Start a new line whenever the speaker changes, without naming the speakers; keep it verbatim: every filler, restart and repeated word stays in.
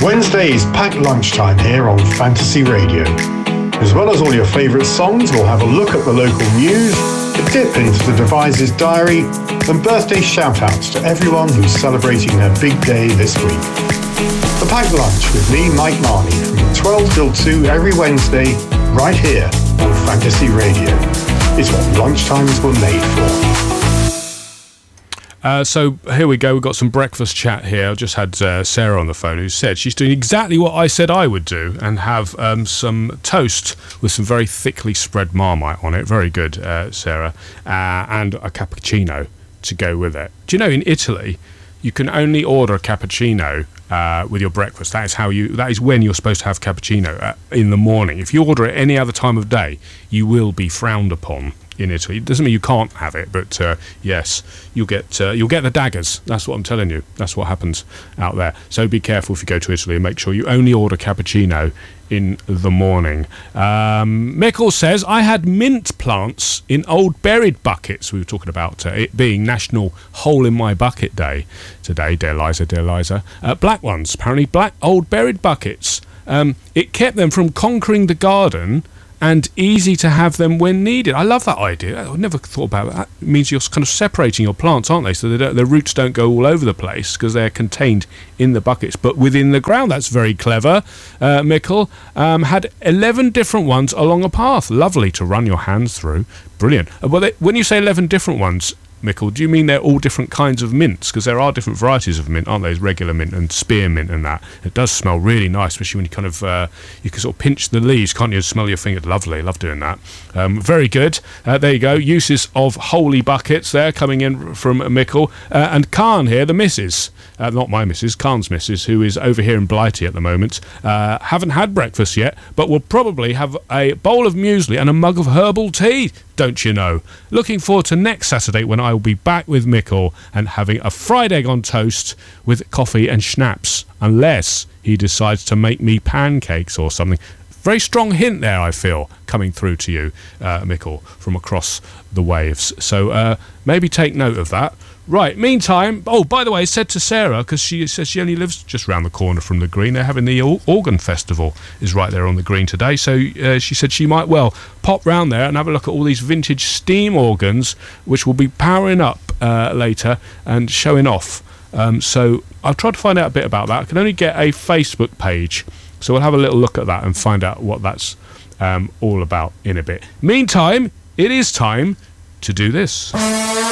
Wednesdays, packed lunchtime here on Fantasy Radio. As well as all your favourite songs, we'll have a look at the local news, a dip into the Devises diary, and birthday shout-outs to everyone who's celebrating their big day this week. The Packed Lunch with me, Mike Marnie, from twelve till two every Wednesday, right here on Fantasy Radio. It's what lunchtimes were made for.
Uh, so here we go, we've got some breakfast chat here. I just had uh, Sarah on the phone who said she's doing exactly what I said I would do and have um, some toast with some very thickly spread Marmite on it. Very good, uh, Sarah. Uh, and a cappuccino to go with it. Do you know, in Italy, you can only order a cappuccino uh, with your breakfast. That is how you. That is when you're supposed to have cappuccino, uh, in the morning. If you order it any other time of day, you will be frowned upon in Italy. It doesn't mean you can't have it, but uh, yes, you'll get uh, you'll get the daggers. That's what I'm telling you. That's what happens out there. So be careful if you go to Italy and make sure you only order cappuccino in the morning. Um, Mickle says, I had mint plants in old buried buckets. We were talking about uh, it being National Hole in My Bucket Day today, dear Liza, dear Liza. Uh, black ones, apparently black old buried buckets. Um, it kept them from conquering the garden and easy to have them when needed. I love that idea. I never thought about that. It means you're kind of separating your plants, aren't they? So they don't, their roots don't go all over the place because they're contained in the buckets, but within the ground. That's very clever. Uh, Mickle um, had eleven different ones along a path. Lovely to run your hands through. Brilliant. Uh, well, they, when you say eleven different ones, Mickle, do you mean they're all different kinds of mints? Because there are different varieties of mint, aren't there? There's regular mint and spearmint and that. It does smell really nice, especially when you kind of, uh, you can sort of pinch the leaves, can't you? Smell your fingers. Lovely. Love doing that. Um, very good. Uh, there you go. Uses of holy buckets there coming in from Mickle. Uh, and Khan here, the missus, uh, not my missus, Khan's missus, who is over here in Blighty at the moment, uh, haven't had breakfast yet, but will probably have a bowl of muesli and a mug of herbal tea, don't you know? Looking forward to next Saturday when I will be back with Mickle and having a fried egg on toast with coffee and schnapps, unless he decides to make me pancakes or something. Very strong hint there, I feel, coming through to you, uh, Mickle, from across the waves. So uh, maybe take note of that. Right, meantime, oh, by the way, I said to Sarah, because she says she only lives just round the corner from the Green, they're having the Organ Festival is right there on the Green today, so uh, she said she might well pop round there and have a look at all these vintage steam organs, which will be powering up uh, later and showing off. Um, so I'll try to find out a bit about that. I can only get a Facebook page, so we'll have a little look at that and find out what that's um, all about in a bit. Meantime, it is time to do this.